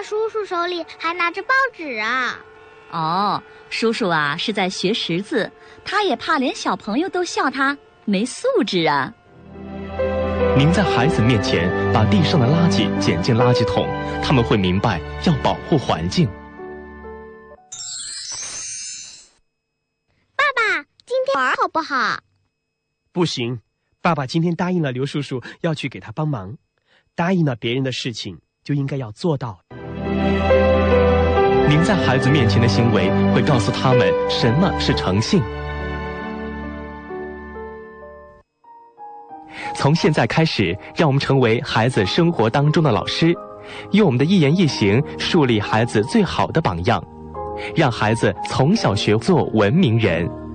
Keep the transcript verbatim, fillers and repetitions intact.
叔叔手里还拿着报纸啊。 哦，叔叔啊是在学识字，他也怕连小朋友都笑他没素质啊。 您在孩子面前把地上的垃圾捡进垃圾桶，他们会明白要保护环境。 爸爸，今天玩好不好？ 不行，爸爸今天答应了刘叔叔要去给他帮忙，答应了别人的事情就应该要做到。 您在孩子面前的行为会告诉他们什么是诚信。从现在开始，让我们成为孩子生活当中的老师，用我们的一言一行树立孩子最好的榜样，让孩子从小学做文明人。